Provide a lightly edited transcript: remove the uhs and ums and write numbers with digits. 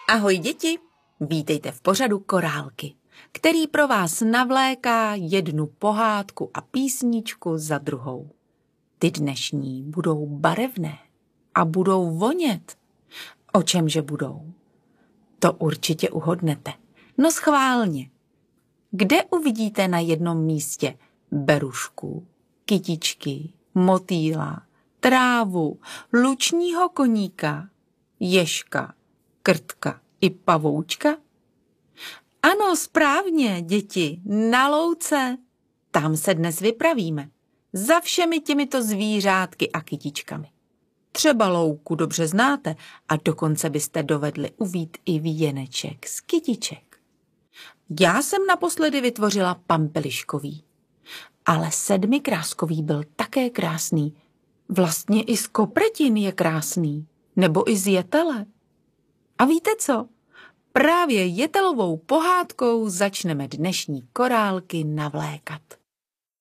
Ahoj děti, vítejte v pořadu Korálky, který pro vás navléká jednu pohádku a písničku za druhou. Ty dnešní budou barevné a budou vonět. O čemže budou? To určitě uhodnete. No schválně. Kde uvidíte na jednom místě berušku, kytičky, motýla, trávu, lučního koníka, ježka, krtka i pavoučka? Ano, správně, děti, na louce. Tam se dnes vypravíme. Za všemi těmito zvířátky a kytičkami. Třeba louku dobře znáte a dokonce byste dovedli uvít i věneček z kytiček. Já jsem naposledy vytvořila pampeliškový, ale sedmikráskový byl také krásný. Vlastně i z kopretin je krásný, nebo i z jetele. A víte co? Právě jetelovou pohádkou začneme dnešní korálky navlékat.